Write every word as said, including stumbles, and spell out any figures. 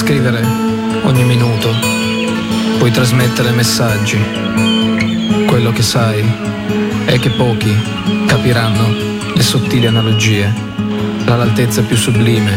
scrivere ogni minuto, puoi trasmettere messaggi. Quello che sai è che pochi capiranno le sottili analogie, dall'altezza più sublime